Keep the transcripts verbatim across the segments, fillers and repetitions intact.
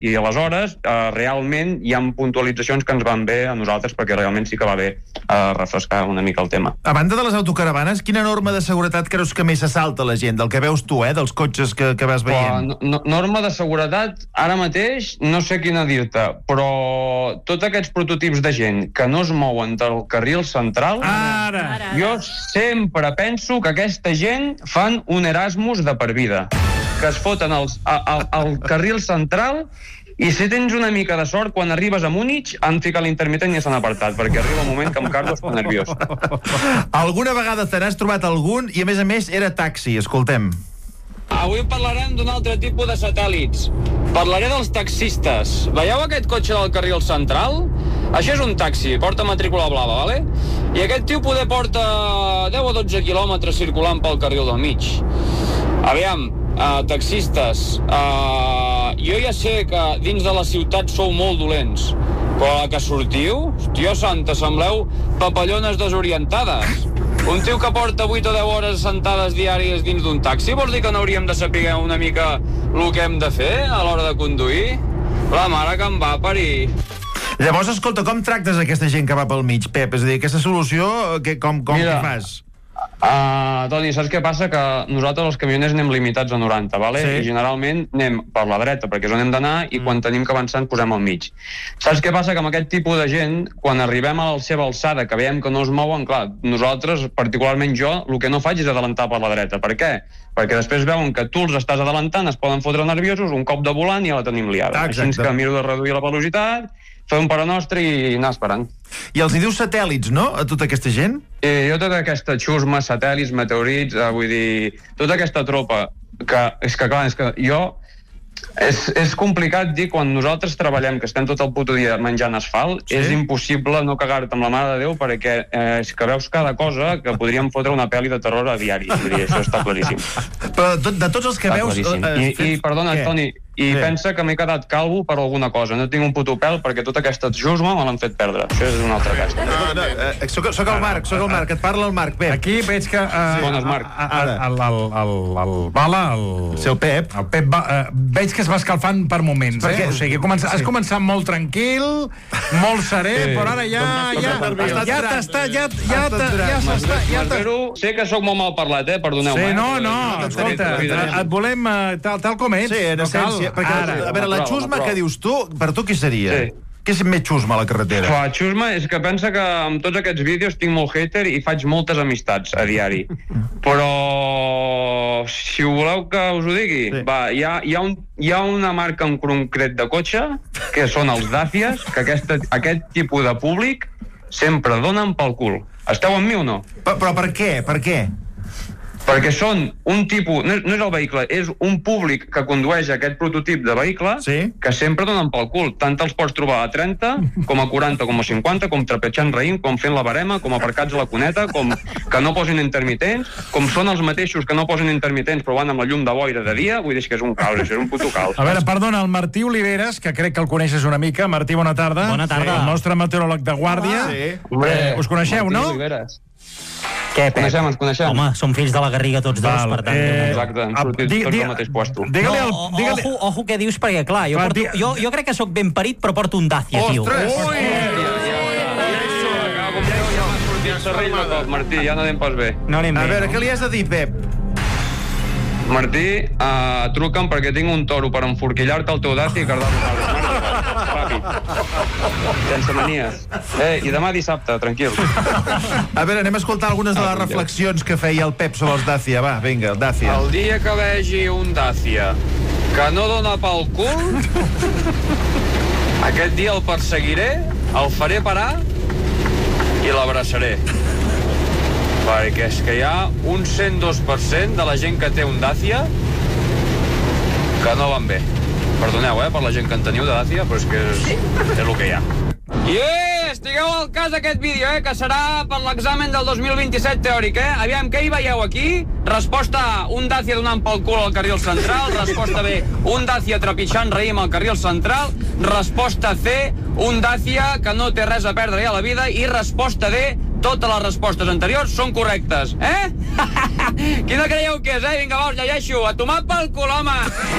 i aleshores eh, realment hi ha puntualitzacions que ens van bé a nosaltres, perquè realment sí que va bé eh, refrescar una mica el tema. A banda de les autocaravanes, quina norma de seguretat creus que més s'assalta la gent? Del que veus tu, eh? Dels cotxes que, que vas veient? Però, no, norma de seguretat, ara mateix no sé quina dir-te, però tots aquests prototips de gent que no es mouen del carril central, Ara! Ara. jo sempre penso que aquesta gent fan un Erasmus de per vida, que es foten els, a, a, al carril central, i si tens una mica de sort, quan arribes a Múnich han ficat l'intermitent i ja s'han apartat, perquè arriba un moment que em cardo es fa nerviós. Alguna vegada te n'has trobat algun i a més a més era taxi, escoltem. Avui parlarem d'un altre tipus de satèl·lits. Parlaré dels taxistes. Veieu aquest cotxe del carril central? Això és un taxi, porta matrícula blava, vale? I aquest tio poder porta deu o dotze quilòmetres circulant pel carril del mig. Aviam, uh, taxistes, uh, jo ja sé que dins de la ciutat sou molt dolents, però a la que sortiu, hòstia santa, sembleu papallones desorientades. Un tio que porta vuit o deu hores sentades diàries dins d'un taxi, vols dir que no hauríem de saber una mica el que hem de fer a l'hora de conduir? La mare que em va parir. Llavors, escolta, com tractes aquesta gent que va pel mig, Pep? És a dir, aquesta solució, que, com, com Mira, què fas? Uh, Toni, saps què passa? Que nosaltres els camioners anem limitats a noranta, vale? Sí. I generalment anem per la dreta, perquè és on hem d'anar, i mm. quan tenim que avançar ens posem al mig. Saps què passa? Que amb aquest tipus de gent, quan arribem a la seva alçada, que veiem que no es mouen, clar, nosaltres, particularment jo, el que no faig és adelantar per la dreta. Per què? Perquè després veuen que tu els estàs adelantant, es poden fotre nerviosos, un cop de volant i ja la tenim liada. Ah, així que miro de reduir la velocitat, fer un pare nostre i anar esperant. I els hi dius satèl·lits, no?, a tota aquesta gent? Eh, jo tota aquesta xusma, satèl·lits, meteorits, eh, vull dir, tota aquesta tropa, que és que clar, és que jo... És, és complicat dir, quan nosaltres treballem, que estem tot el puto dia menjant asfalt, sí? És impossible no cagar-te amb la mare de Déu, perquè eh, és que veus cada cosa que podríem fotre una pel·li de terror a diari. Vull dir, això està claríssim. Però de, de tots els que Està veus... claríssim. I, i, perdona, Què? Toni, i Sí. pensa que m'he quedat calvo per alguna cosa. No tinc un puto pèl perquè tota aquesta xusma me l'han fet perdre. Això és un altre cas. No, no, eh, soc, soc el Marc, soc el Marc, et parla el Marc, Pep. Aquí veig que... Uh, Bones, Marc. El, el, el, el, el Bala, el... Sí, el Pep. El Pep va, uh, veig que es va escalfant per moments, Perquè- eh? O sigui, comença, has començat molt tranquil, molt serè, Sí. però ara ja... Com Ja, nerviós. ja t'està... Ja, ja, ja, ja s'està... Ja t'està... M'esvero, sé que sóc molt mal parlat, eh? Perdoneu-me. Sí, no, eh? no, Però- escolta, et volem uh, tal, tal com ets. Sí, en no cal. essència. Perquè, Ara. a veure, la Prou, xusma prou. que dius tu, per tu qui seria? Sí. Què és més xusma a la carretera? Fa, xusma és que pensa que amb tots aquests vídeos tinc molt hater i faig moltes amistats a diari. Però si ho voleu que us ho digui, Sí. va, hi ha, hi, ha un, hi ha una marca en concret de cotxe, que són els Dacias, que aquesta, aquest tipus de públic sempre donen pel cul. Esteu amb mi o no? Però, però per què? Per què? Perquè són un tipus... No és, no és el vehicle, és un públic que condueix aquest prototip de vehicle Sí. que sempre donen pel cul. Tant els pots trobar a trenta, com a quaranta, com a cinquanta, com trepitjant raïm, com fent la barema, com aparcats a la cuneta, com que no posin intermitents, com són els mateixos que no posen intermitents però van amb la llum de boira de dia. Vull dir que és un caos, això és un puto caos. A veure, perdona, el Martí Oliveres, que crec que el coneixes una mica. Martí, bona tarda. Bona tarda. El nostre meteoròleg de guàrdia. Sí. Eh, us coneixeu, Martí no? Oliveres. Què, Pep? Coneixem, ens coneixem. Home, som fills de la Garriga tots dos, Val, per tant... eh, Exacte, hem ah, sortit di- tots di- al mateix puesto. Digue-li al... No, Digue-li... ojo, ojo què dius, perquè clar, jo, Va, porto, di- jo, jo crec que sóc ben parit, però porto un Dacia, tio. Ostres! Ui! Serrell de cop, Martí, ja no anem pas bé. No anem A bé, veure, no? què li has de dir, Pep? Martí, uh, truca'm perquè tinc un toro per enforquillar-te el teu Dacia i cardar-lo. Ràpid. Sense manies. Eh, i demà dissabte, tranquil. A veure, anem a escoltar algunes de les reflexions que feia el Pep sobre els Dacia. Va, vinga, el Dacia. El dia que vegi un Dacia que no dona pel cul, aquest dia el perseguiré, el faré parar i l'abraçaré. Perquè és que hi ha un cent dos per cent de la gent que té un Dacia que no van bé. Perdoneu, eh, per la gent que en teniu de Dacia, però és que és, és el que hi ha. I eh, estigueu al cas d'aquest vídeo, eh, que serà per l'examen del dos mil vint-i-set teòric, eh? Aviam, què hi veieu aquí? Resposta A, un Dacia donant pel cul al carril central. Resposta B, un Dacia trepitjant raïm al carril central. Resposta C, un Dacia que no té res a perdre a la vida. I resposta D, totes les respostes anteriors són correctes. Eh? Quina creieu que és, eh? Vinga, va, us llegeixo. A tomar pel cul, home!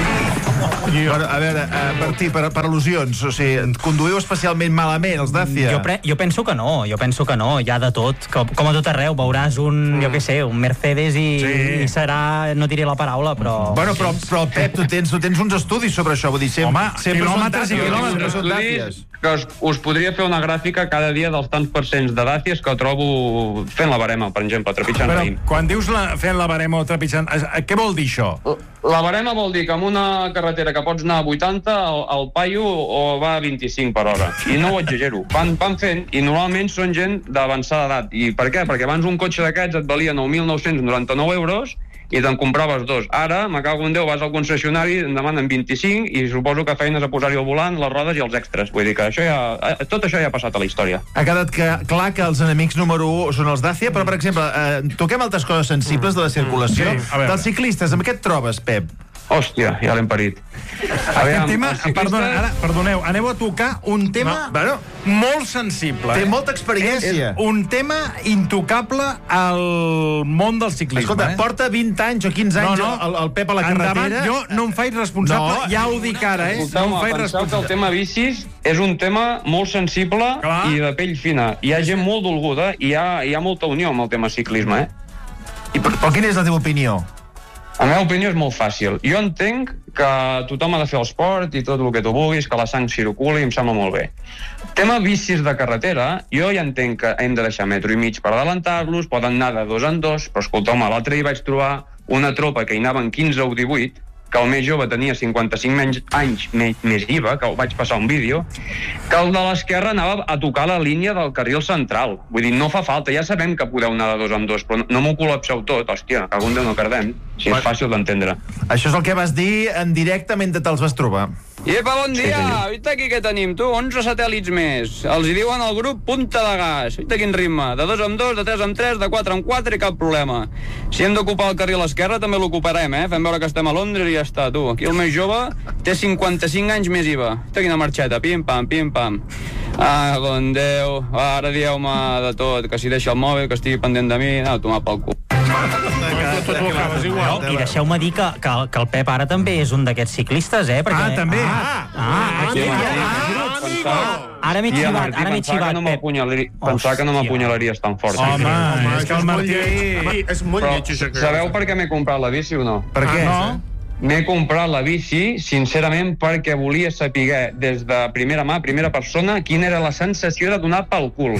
Bueno, a veure, uh, Martí, per, per al·lusions, o sigui, conduïu especialment malament, els Dacia? Jo, pre jo penso que no, jo penso que no, hi ha de tot, com, com a tot arreu, veuràs un, mm. jo què sé, un Mercedes i, sí. i serà, no diré la paraula, però... Bueno, però, però Pep, tu tens, tu tens uns estudis sobre això, vull dir, sempre, Home, sempre quilòmetres i quilòmetres. són Dacias. Que us, us podria fer una gràfica cada dia dels tants percents de Dacias que trobo fent la barema, per exemple, trepitjant Però raïm. quan dius la, fent la barema o trepitjant, què vol dir això? La barema vol dir que en una carretera que pots anar a vuitanta, el, el paio o va a vint-i-cinc per hora. I no ho exagero. Van, van fent, i normalment són gent d'avançada edat. I per què? Perquè abans un cotxe d'aquests et valia nou mil nou-cents noranta-nou euros i te'n compraves dos. Ara, me cago en Déu, vas al concessionari, em demanen vint-i-cinc i suposo que feines a posar-hi el volant, les rodes i els extras. Vull dir que això ja, tot això ja ha passat a la història. Ha quedat que, clar que els enemics número u són els Dacia, però, per exemple, eh, toquem altres coses sensibles de la circulació. Sí, a veure. Dels ciclistes, amb què et trobes, Pep? Hòstia, ja l'hem parit. Aquest tema, ciclistes... perdona, ara, perdoneu, aneu a tocar un tema No, bueno, molt sensible. té eh? molta experiència. És un tema intocable al món del ciclisme. Escolta, eh? porta vint anys o quinze anys no, no. El, el Pep a la Endavant, carretera. jo no em faig responsable, No. ja ho dic ara, eh? Escolteu-me, no em faig penseu que el responsable. tema bicis és un tema molt sensible Clar. i de pell fina. Hi ha gent molt dolguda i hi ha, hi ha molta unió amb el tema ciclisme, eh? I, però, però quina és la teva opinió? La meva opinió és molt fàcil. Jo entenc que tothom ha de fer el esport i tot el que tu vulguis, que la sang circuli, em sembla molt bé. Tema bicis de carretera, jo ja entenc que hem de deixar metro i mig per adelantar-los, poden anar de dos en dos, però escolteu-me, l'altre dia vaig trobar una tropa que hi anaven quinze o divuit, que el més jove tenia cinquanta-cinc menys anys més, més I V A, que ho vaig passar un vídeo, que el de l'esquerra anava a tocar la línia del carril central. Vull dir, no fa falta, ja sabem que podeu anar de dos en dos, però no, no m'ho col·lapseu tot, hòstia, que algun dia no cardem, si és fàcil d'entendre. Això és el que vas dir en directe mentre te'ls vas trobar. Iepa, bon dia! senyor. Oita aquí què tenim, tu? onze satèl·lits més. Els hi diuen al grup punta de gas. Oita quin ritme. De dos en dos, de tres en tres, de quatre en quatre i cap problema. Si hem d'ocupar el carril a l'esquerra també l'ocuparem, eh? Fem veure que estem a Londres i ja està, tu. Aquí el més jove té cinquanta-cinc anys més I V A. Oita quina marxeta, pim-pam, pim-pam. Ah, bon Déu. Va, ara dieu-me de tot, que si deixa el mòbil, que estigui pendent de mi, aneu a tomar pel cul. No, I deixeu-me dir que, que, que el Pep ara també és un d'aquests ciclistes, eh? Perquè... Ah, també? Ah, ah, aquí, Pensar, ara m'he Tia, xivat, Martí, ara m'he pensar que xivat, no Pep. m'apunyalaria- pensar que no Hòstia. m'apunyalaries tan fort. Home, Home, és que el Martí... Martí, és molt Però lleig, això. que- sabeu per què m'he comprat la bici o no? Per què? no? M'he comprat la bici, sincerament, perquè volia saber des de primera mà, primera persona, quina era la sensació de donar pel cul.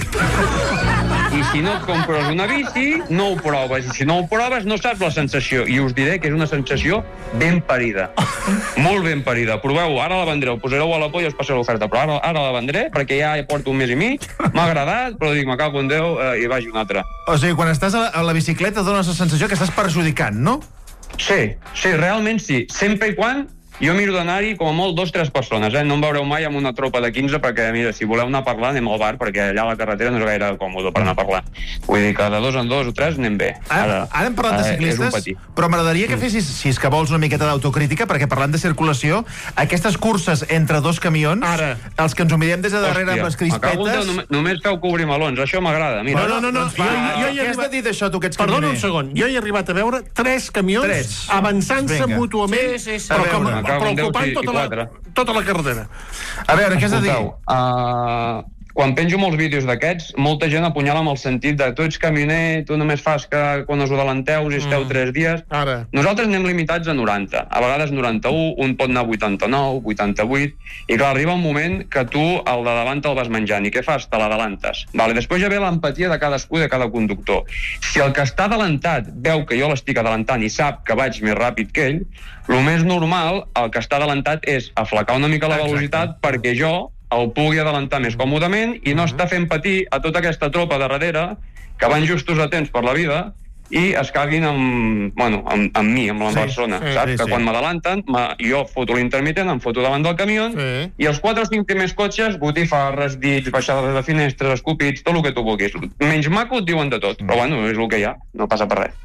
I si no et compres una bici, no ho proves. I si no ho proves, no saps la sensació. I us diré que és una sensació ben parida. Molt ben parida. Proveu-ho, ara la vendré, ho posareu a la por i us passaré l'oferta. Però ara, ara la vendré, perquè ja hi porto un mes i mig, m'ha agradat, però dic, me cago en Déu, eh, i vagi una altra. O sigui, quan estàs a la, a la bicicleta dones la sensació que estàs perjudicant, no? Sí, sí, realment sí. Sempre i quan jo miro d'anar-hi com a molt dos o tres persones, eh? No em veureu mai amb una tropa de quinze perquè, mira, si voleu anar a parlar anem al bar, perquè allà a la carretera no és gaire còmode per anar a parlar. Vull dir que de dos en dos o tres anem bé. Ara, ara hem parlat de eh, és un ciclistes, patí. però m'agradaria que fessis, si és que vols, una miqueta d'autocrítica, perquè parlant de circulació, aquestes curses entre dos camions, Ara. els que ens ho mirem des de darrere amb les me cago en Déu, crispetes... només, només feu cobrir melons, això m'agrada. Mira. No, no, no, no. Doncs va, Jo- jo hi he què has arribat- de dir d'això, tu, que ets Perdona camioner? un segon. Jo he arribat a veure tres camions Tres. avançant-se Vinga. mútuament, Sí, sí, sí. però, A com, veure. Me cago però en Déu, ocupant sí, i tota la, quatre. tota la carretera. A veure, què has de dir? Escolteu, uh, quan penjo molts vídeos d'aquests, molta gent apunyala amb el sentit de tu ets camioner, tu només fas que quan us ho adelanteu i esteu Mm. tres dies. Ara. Nosaltres anem limitats a noranta, a vegades noranta-u, un pot anar a vuitanta-nou, vuitanta-vuit, i clar, arriba un moment que tu el de davant te'l vas menjant, i què fas? Te l'adelantes. Vale, després ja ve l'empatia de cadascú i de cada conductor. Si el que està adelantat veu que jo l'estic adelantant i sap que vaig més ràpid que ell, el més normal, el que està adelantat és aflacar una mica la velocitat perquè jo el pugui adelantar més còmodament i no està fent patir a tota aquesta tropa de darrere que van justos a temps per la vida i es caguin amb, bueno, amb, amb mi, amb la Sí, persona, sí, saps? sí, que sí. quan m'adelanten, ma- jo foto l'intermitent, em foto davant del camió Sí. i els quatre o cinc primers cotxes, botifarres, dits, baixades de finestres, escopits, tot el que tu vulguis. Menys maco et diuen de tot, però bueno, és el que hi ha, no passa per res.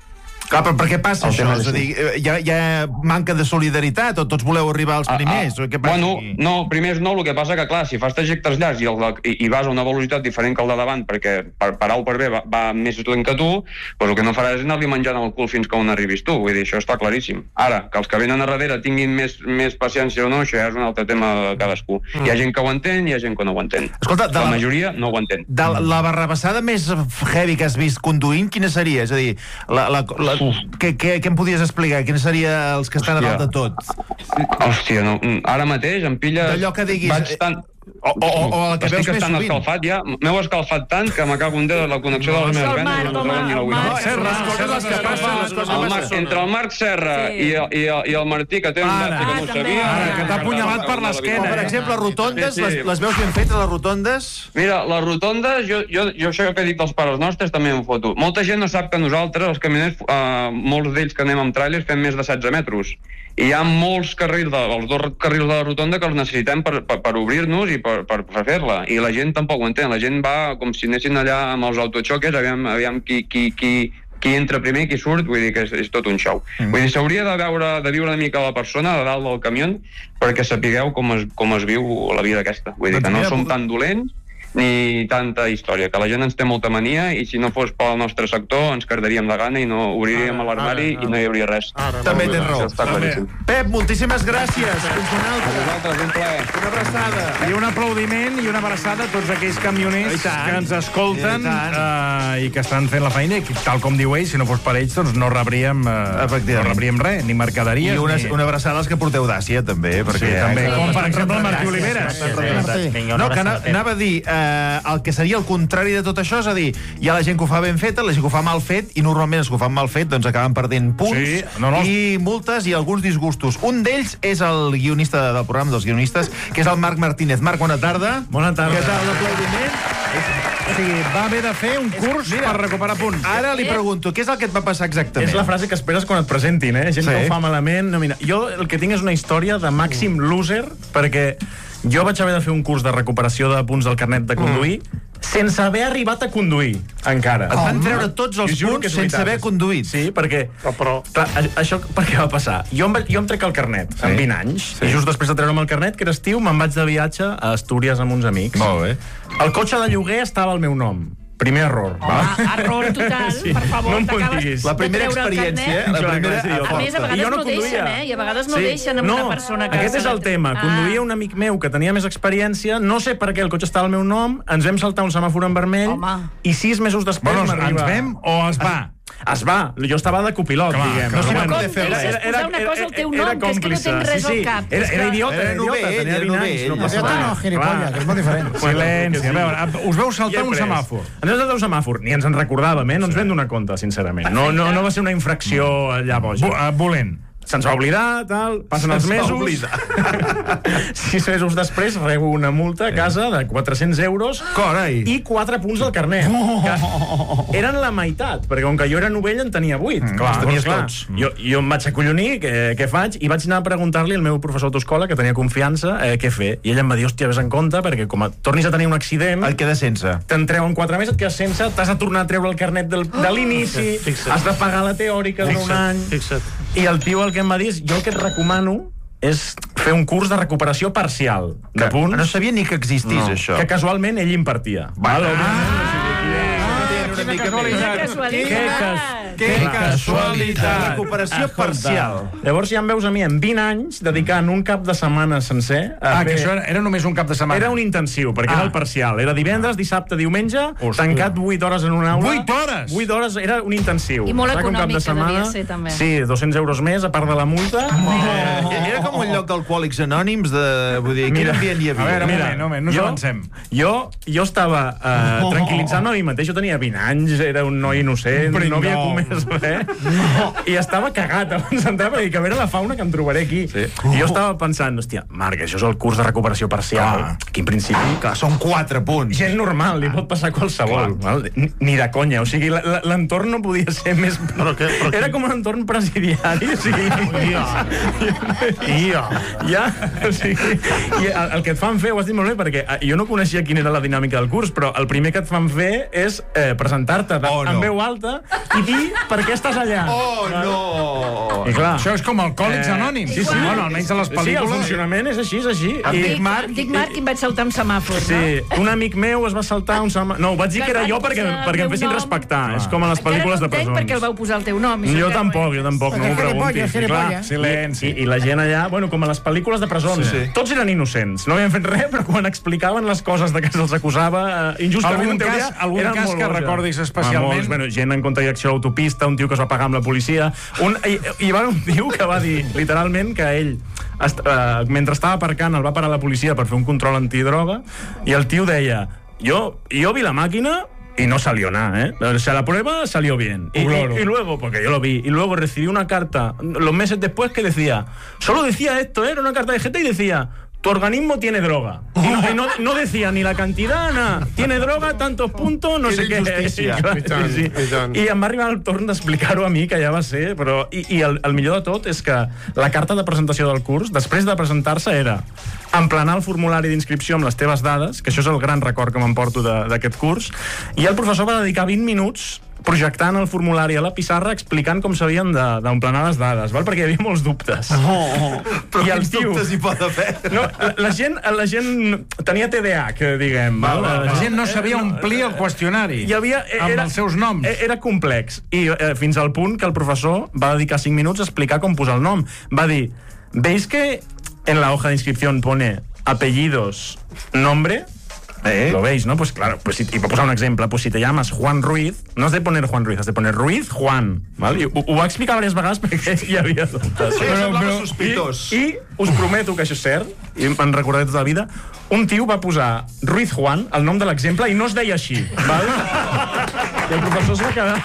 Clar, però per què passa El això? tema és És a dir, hi ha, hi ha manca de solidaritat o tots voleu arribar als primers? Ah, ah, o què passa bueno, aquí? no, primers no, el que passa que, clar, si fas trajectes llargs i, el de, i, i vas a una velocitat diferent que el de davant, perquè per, per A o per B va, va més lent que tu, doncs el que no faràs és anar-li menjant el cul fins que on arribis tu. Vull dir, això està claríssim. Ara, que els que venen a darrere tinguin més, més paciència o no, això ja és un altre tema de cadascú. Mm. Hi ha gent que ho entén i hi ha gent que no ho entén. Escolta, de la, la- la majoria no ho entén. De la, la barrabassada més heavy que has vist conduint, quina seria? És a dir, la, la, la, què, què, què em podies explicar? Quins serien els que estan a Hòstia. dalt de tot? Hòstia, no, ara mateix em pilla... D'allò que diguis, Vaig tan... O, o, o, o el que veus Estic més estan sovint. escalfat ja, m'heu escalfat tant que m'acabo un dedo de la connexió de les meves el venes. Marc, i no home, trobo ni la el ull. Marc. No, és les coses les que passen, les coses El que Marc, passen. entre el Marc Serra Sí. i, el, i, el, i el Martí, que té un Ara. dati que no ho Ah, sabia... també. Ara, que t'ha apunyalat per l'esquena, O, per eh? exemple, rotondes, Sí, sí. les, les veus ben fetes, les rotondes? Mira, les rotondes, jo, jo, jo això que he dit dels pares nostres també em foto. Molta gent no sap que nosaltres, els camioners, eh, molts d'ells que anem amb trailers, fem més de setze metres. I hi ha molts carrils, de, els dos carrils de la rotonda que els necessitem per, per, per obrir-nos i per, per, per fer-la. I la gent tampoc ho entén. La gent va com si anessin allà amb els autoxoques, aviam, aviam qui, qui, qui, qui entra primer i qui surt, vull dir que és, és tot un show. Mm. Vull dir, s'hauria de, veure, de viure una mica la persona de dalt del camió perquè sapigueu com es, com es viu la vida aquesta. Vull dir que no som tan dolents ni tanta història, que la gent ens té molta mania i si no fos pel nostre sector ens cardaríem de gana i no obriríem a l'armari i no hi hauria res. Ara, També molt bé. tens raó. Això està claríssim. Pep, moltíssimes gràcies. Fins una A altra. vosaltres, un plaer. Una abraçada. I un aplaudiment i una abraçada a tots aquells camioners I tant. que ens escolten I tant. uh, i que estan fent la feina i que, tal com diu ell, si no fos per ells, doncs no rebríem, uh, Efectivament. no rebríem res, ni mercaderies. I una, ni... una abraçada als que porteu d'Àsia, també. Perquè, Sí, també. eh, Com, per estan exemple, el Martí retratats. Oliveres. Estan retratats. Vinga, una No, que ana- abraçada, Pep. anava a dir, eh, el que seria el contrari de tot això, és a dir, hi ha la gent que ho fa ben feta, la gent que ho fa mal fet, i normalment els que ho fan mal fet doncs acaben perdent punts Sí, no, no. i multes i alguns disgustos. Un d'ells és el guionista del programa dels guionistes, que és el Marc Martínez. Marc, bona tarda. Bona tarda. Què tal l'aplaudiment? O sigui, va haver de fer un curs Mira, per recuperar punts. Ara li pregunto, què és el que et va passar exactament? És la frase que esperes quan et presentin, eh? Gent Sí. que ho fa malament. No, mira, jo el que tinc és una història de màxim loser, perquè jo vaig haver de fer un curs de recuperació de punts del carnet de conduir sense haver arribat a conduir, encara. Et van treure tots els Jo juro punts que és sense veritat. haver conduït. Sí, perquè... Però, però... Clar, a- això per què va passar? Jo em, va- jo em trec el carnet sí. amb vint anys, sí. i just després de treure'm el carnet, que era estiu, me'n vaig de viatge a Astúries amb uns amics. Molt bé. El cotxe de lloguer estava al meu nom. Primer error. Ah, error total, Sí. per favor, No em t'acabes diguis. La de primera treure el experiència, carnet. eh? La Clar, primera... clar, sí, jo- A més, a I vegades jo no, no conduïa. deixen, eh? I a vegades no deixen amb no, una persona que... aquest és el tema. Ah. Conduïa un amic meu que tenia més experiència, no sé per què el cotxe estava al meu nom, ens vam saltar un semàfor en vermell Home. i sis mesos després Bueno, ens m'arriba... vam o es va? Es va, jo estava de copilot, Clar, diguem. no s'hi va Però poder fer res. Era, era, Posar una cosa al teu nom, era que és que no còmplice. tens res sí, sí. al cap. Era, És era que- idiota, Era era idiota, novell, tenia era vint novell. anys, no Idiota passava no, res. gilipolles, Clar. que és molt diferent. Silenci, a veure, us veu saltar I he un pres. semàfor. Ens vam saltar un semàfor, ni ens en recordàvem, eh? No ens vam donar compte, sincerament. No, no, no va ser una infracció allà boja. Bo, uh, volent. Se'ns va oblidar, tal, passen els Se'ns va mesos... oblidar. Sis mesos després rebo una multa a casa de quatre-cents euros Carai. i quatre punts del carnet. Que eren la meitat, perquè com que jo era novell en tenia vuit. Mm, clar, els tenies tots. Jo, jo em vaig acollonir, què, què faig? I vaig anar a preguntar-li al meu professor d'autoescola, que tenia confiança, eh, què fer. I ell em va dir, hòstia, vés en compte, perquè com a, tornis a tenir un accident... Et queda sense. Te'n treuen quatre mesos, et quedes sense, t'has de tornar a treure el carnet del, de l'inici, Fixa't. has de pagar la teòrica d'un Fixa't, any... fixa't. I el tio el que em va dir és, jo el que et recomano és fer un curs de recuperació parcial de Que punts no sabia ni que existís, no, això. que casualment ell impartia. Val? Una mica més. Quina casualitat. Que casualitat. Recuperació parcial. Llavors ja em veus a mi amb vint anys dedicant un cap de setmana sencer a Ah, que fer... això era, era només un cap de setmana. Era un intensiu, perquè Ah. era el parcial. Era divendres, dissabte, diumenge, Hòstia. tancat vuit hores en una aula. Vuit hores? vuit hores, era un intensiu. I molt Saps, un cap econòmic de que setmana. devia ser, també. Sí, dos-cents euros més, a part de la multa. Eh, Era com un lloc d'alcohòlics anònims de... Vull dir, quin ambient hi A havia? veure, un Mira, moment, un moment, no ens jo- avancem. Jo, jo estava uh, tranquil·litzant a mi mateix, jo tenia vint anys, era un noi innocent, Un no havia pringau. comès res, no. I estava cagat abans d'entrar, perquè dic, a veure la fauna que em trobaré aquí. Sí. I jo estava pensant, hòstia, Marc, això és el curs de recuperació parcial, Clar. que en principi... Que són quatre punts. Gent normal, li pot passar a qualsevol. Val? Ni, ni de conya, o sigui, la- la- l'entorn no podia ser més... Però què- però Era què- com un entorn presidiari, o sigui... Ia. Ja, o sigui, i el, el que et fan fer, ho has dit molt bé, perquè eh, jo no coneixia quina era la dinàmica del curs, però el primer que et fan fer és eh, presentar presentar-te Oh, no. en veu alta i dir per què estàs allà. Oh, no! I clar, Això és com Alcohòlics Eh, Anònims. sí, sí. Bueno, almenys a les sí, el pel·lícules... funcionament és així, és així. Em I, dic Marc. Dic Marc i em vaig saltar un semàfor, sí, un amic meu es va saltar un semàfor... No, ho vaig dir que era jo perquè, perquè em fessin respectar. És com a les pel·lícules de Encara no entenc perquè el presons. vau posar el teu nom. això Jo encara no tampoc, jo tampoc, no m'ho preguntis. I, clar, Silenci. I, I la gent allà, bueno, com a les pel·lícules de presons, Sí, sí. tots eren innocents, no havien fet res, però quan explicaven les coses de que se'ls acusava eh, injustament, Algun en teoria, cas- algun eren cas molt que bons, ja. recordis especialment? Ah, molts, bueno, gent en contradicció a l'autopista, un tio que es va pagar amb la policia, un, i, hi va haver un tio que va dir, literalment, que ell, est, eh, mentre estava aparcant, el va parar la policia per fer un control antidroga, i el tio deia, jo, jo vi la màquina y no salió nada, ¿eh? O sea, la prueba salió bien. Y, y, y luego, porque yo lo vi, y luego recibí una carta los meses después que decía, solo decía esto, ¿eh? Era una carta de gente y decía, tu organismo tiene droga. Y no, y no, no decía ni la cantidad, nada. Tiene droga, tantos puntos, no sé què. injustícia. I, clar, I tant, sí, sí. i tant. I em va arribar el torn d'explicar-ho a mi, que ja va ser, però... I, i el, el millor de tot és que la carta de presentació del curs, després de presentar-se, era emplenar el formulari d'inscripció amb les teves dades, que això és el gran record que m'emporto de- d'aquest curs, i el professor va dedicar vint minuts projectant el formulari a la pissarra explicant com s'havien de- d'emplenar les dades, val? Perquè hi havia molts dubtes. Oh, però I el quins tio- dubtes hi pot haver? No, la, la, gent, la gent tenia T D A H, diguem. Val? La gent no sabia omplir el qüestionari Hi havia, amb era, els seus noms. Era complex. I eh, fins al punt que el professor va dedicar cinc minuts a explicar com posar el nom. Va dir, ¿veis que en la hoja de inscripción pone apellidos, nombre? Eh? Lo veis, ¿no? Pues claro, pues si, y para posar un ejemplo, pues si te llamas Juan Ruiz, no has de poner Juan Ruiz, has de poner Ruiz Juan, ¿vale? I ho, ho va explicar diverses vegades perquè hi havia dubtes. Sí, semblava sospitós. I, I us prometo que això és cert, i me'n recordaré tota la vida, un tio va posar Ruiz Juan, el nom de l'exemple, i no es deia així, val? I el professor es va quedar...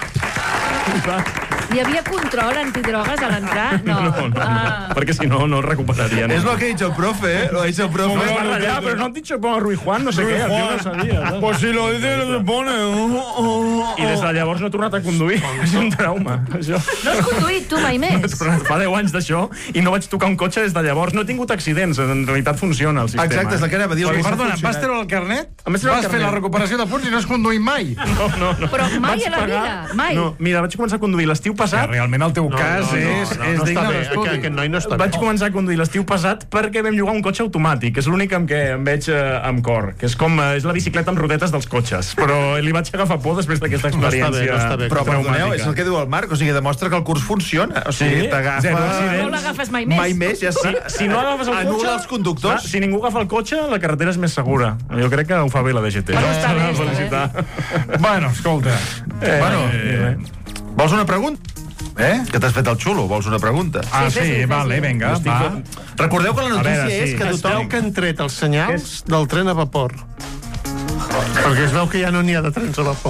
Hi havia control antidrogues a l'entrar? No. No, no, Ah. perquè si no, no recuperarien. És lo que ha dicho el profe, ¿eh? Lo ha dicho el profe. No, no, no, ya, pero no han dicho pongo Ruiz Juan, no sé què, el tio no sabia. ¿sabes? Pues si lo dice, lo se pone. I des de llavors no he tornat a conduir. És un trauma, això. No has conduït tu mai més? Fa deu anys d'això i no vaig tocar un cotxe des de llavors. No he tingut accidents, en realitat funciona el sistema. Exacte, és el que anava a dir. Però, el que perdona, està vas treure el carnet? Em vaig treure el Vas fer carnet. la recuperació de punts i no has conduït mai? No, no, no. Però mai Vaig a la pagar- vida, mai. No, mira, vaig començar a conduir l'estiu Que passat. realment el teu No, cas no, no, és, no, és no digne està bé, d'estudi. aquest, aquest noi no està Vaig bé. començar a conduir l'estiu passat perquè vam llogar un cotxe automàtic, que és l'únic amb què em veig eh, amb cor, que és com eh, és la bicicleta amb rodetes dels cotxes, però li vaig agafar por després d'aquesta No està bé, experiència. no està bé. Però, perdoneu, traumàtica. és el que diu el Marc, o sigui, demostra que el curs funciona. O sigui, Sí, t'agafa... zero accidents. No l'agafes mai més? Mai més, ja Si, està. si no agafes el cotxe... Anul·la els conductors. Clar, si ningú agafa el cotxe, la carretera és més segura. Jo crec que ho fa bé la D G T. Bueno, està bé, està bé. Felicitar. Bueno, escolta. Eh, Bueno, eh, vols una pregunta? Eh? Que t'has fet el xulo, vols una pregunta? Ah, Sí, sí, sí, sí, vale, sí. vinga, va. Recordeu que la notícia veure, sí. és que Es veu tothom... que han tret els senyals del tren a vapor. Perquè es veu que ja no n'hi ha de trens a vapor.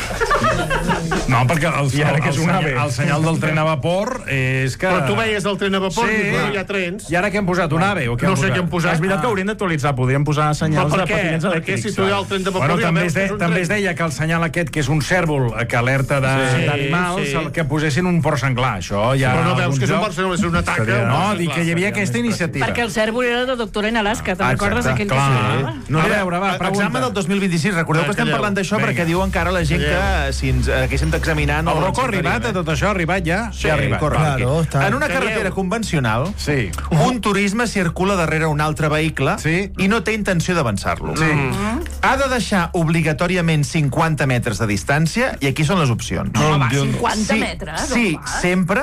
No, perquè el, I ara el, que és el, un senyal, ave. el senyal del tren a vapor és que... Però tu veies el tren a vapor Sí. i dius, no hi ha trens. I ara què hem posat, un ave? O què No hem sé posat? què hem posat. És veritat que haurien d'actualitzar, podrien posar Però senyals per de què? patinets Perquè elèctrics. si tu hi ha el tren de vapor Bueno, ja també, veus es que de, és un també tren. es deia que el senyal aquest, que és un cèrvol que alerta de- Sí, d'animals, sí. el que posessin un porc senglar. Això ja... Però no veus alguns que és un llocs- porc senglar, és una taca. Seria- un No, porc dic que hi havia aquesta iniciativa. Perquè el cèrvol era de doctora en Alaska, te'n recordes Exacte, aquell que clar. sonava? No, a veure, va, Examen pregunta. del dos mil vint-i-sis. Recordeu que estem Calleu. parlant d'això Vinga. perquè diuen que ara la gent que si ens haguéssim d'examinar... No El Rocco ha ens arribat, entraríem, a tot això ha arribat ja? Sí, ha arribat. correcte. Va, En una Calleu. carretera convencional, Sí. un turisme circula darrere un altre vehicle Sí. i no té intenció d'avançar-lo. Sí. Ha de deixar obligatòriament cinquanta metres de distància i aquí són les opcions. Home, va, cinquanta Sí, metres? sí, home, va. sempre.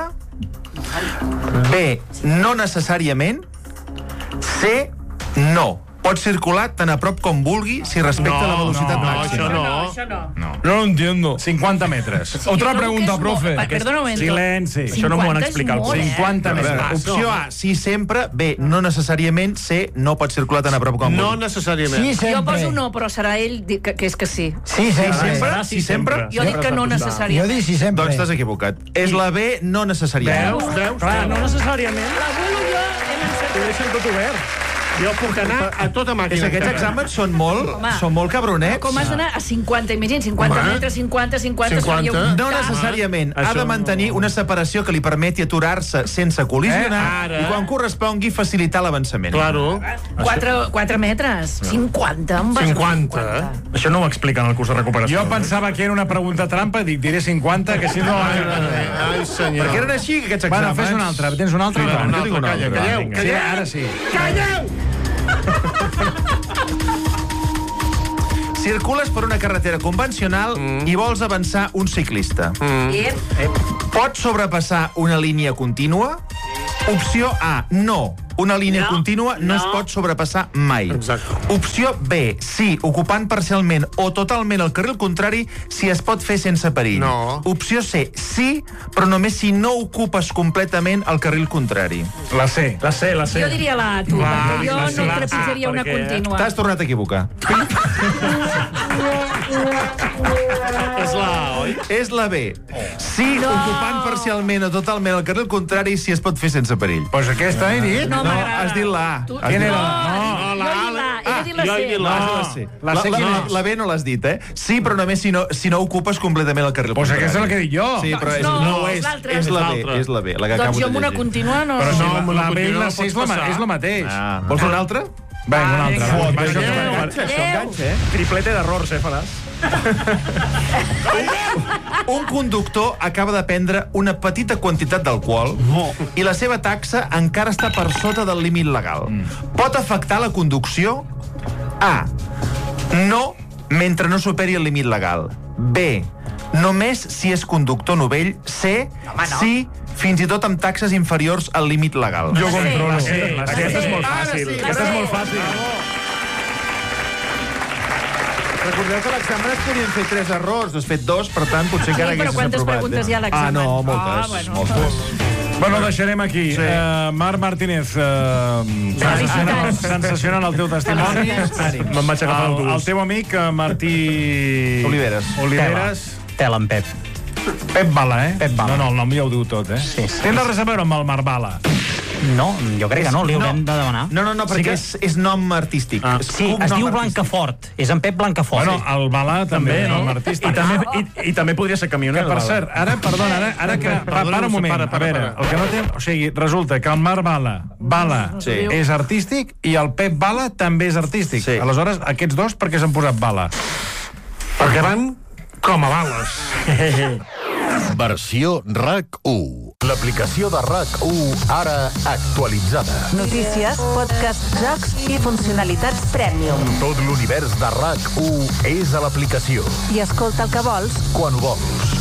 B, no necessàriament. C, no. Pot circular tan a prop com vulgui si respecta No, la velocitat no, màxima. això no. No, això no. No. No lo entiendo. cinquanta metres. Otra com pregunta, que és profe. molt- Perdona un moment. Silenci. Això no m'ho han cinquanta és explicat. molt, eh? cinquanta A metres. veure, opció A, sí sempre. B, no necessàriament. C, no pot circular tan a prop com No vulgui. necessàriament. Jo poso no, però serà ell di- que, que és que sí. Sí, Sí, sempre. sempre? Sí, sempre? Jo dic que no Jo necessàriament. dic sí, sempre. Doncs t'has equivocat. És la B, no necessàriament. Veus? Veus? Clar, no necessàriament. L'abuelo i jo hem encertat. Ho deixen tot obert. Jo puc anar a tota màquina. És que aquests exàmens són molt, Home. són molt cabronets. Com has d'anar a cinquanta, imagina't, cinquanta Home. metres, cinquanta, cinquanta... cinquanta. seria un No camp. necessàriament. Ha Això de mantenir una separació que li permeti aturar-se sense col·lisionar Eh, ara. i quan correspongui facilitar l'avançament. Claro. Quatre, quatre metres. cinquanta. On vas? cinquanta. Això no ho explica en el curs de recuperació. Jo pensava que era una pregunta trampa, dic, diré cinquanta, que si no... Ai, senyor. Perquè eren així, aquests Bueno, exàmens. fes un altre. Tens un altre? Sí, Va, un jo altre, dic un calla, altre. calleu, Vinga. calleu. Sí, ara sí. Calleu! Circules per una carretera convencional Mm. i vols avançar un ciclista. Ep. Pots sobrepassar una línia contínua? Opció A, no. Una línia No, contínua no, no. es pot sobrepassar mai. Exacte. Opció B, sí, ocupant parcialment o totalment el carril contrari si es pot fer sense perill. No. Opció C, sí, però només si no ocupes completament el carril contrari. La C. La C, la C. Jo diria la A, tu, Va, perquè jo la no C, la A, trepitjaria una perquè- contínua. T'has tornat a equivocar. És la A, oi? És la B. Sí, No. ocupant parcialment o totalment el carril contrari si es pot fer sense perill. Pues aquesta he dit. No, No, m'agrada. has dit la A. Tu- Has Quin dit era? la A. No, No, jo he la dit la A, he de dir la jo he C. dit la A. Ah, No. la C. La La, C la, quina la, és? la B no l'has dit, eh? Sí, però només si no, si no ocupes completament el carril Pues contrari. aquesta és la que dic jo. Sí, però és, No, no ho és és. l'altra. És la B, l'altra. és la B, la que Doncs acabo jo de amb una llegir. contínua no... Però si No, la, amb una la B i contínua la no C és, pots la, passar. és la mateix. Ah, vols una altra? Vinga, una altra. vinga. Va, Vinga, això és vinga. enganxa. Això enganxa, eh? Triplete d'errors, eh, faràs? Un conductor acaba de prendre una petita quantitat d'alcohol i la seva taxa encara està per sota del límit legal. Pot afectar la conducció? A. No, mentre no superi el límit legal. B. Només si és conductor novell. C. Sí, fins i tot amb taxes inferiors al límit legal. Jo La C. controlo. La C, la C. Aquesta és molt Ara fàcil. sí, Aquesta la és C. molt fàcil. Recordeu que a l'examen es podien fer tres errors, n'has fet dos, per tant, potser encara Sí, però haguessis quantes aprovat. preguntes eh? hi ha a l'examen? Ah, no, moltes. Ah, bueno. moltes. Bueno, ho deixarem aquí. Sí. Uh, Marc Martínez, uh, Felicitats. sensacional el teu testimoni. Me'n vaig agafar El, l'autobús. el teu amic, uh, Martí... Oliveres. Oliveres. Tela en Pep. Pep Bala, eh? Pep Bala. No, no, el nom ja ho diu tot, eh? Sí, sí. Tens res a veure amb el Marc Bala? No, jo crec que no, li haurem No. de demanar. No, no, no, perquè és, és nom artístic. Ah. És Sí, es cognom diu artístic. Blancafort. És en Pep Blancafort. Bueno, el Bala també, També, no? no? L'artista. I també, i, I també podria ser Que, camioner. per Bala. cert, ara, perdona, ara, ara que... Pa, para un moment, Para, para, a veure, para. el que no té... O sigui, resulta que el Marc Bala, Bala, Sí. és artístic i el Pep Bala també és artístic. Sí. Aleshores, aquests dos, per què s'han posat Bala? Perquè van com a bales. Versió RAC u. L'aplicació de RAC u ara actualitzada. Notícies, podcast, jocs i funcionalitats Premium. Tot l'univers de RAC u és a l'aplicació. I escolta el que vols Quan ho vols.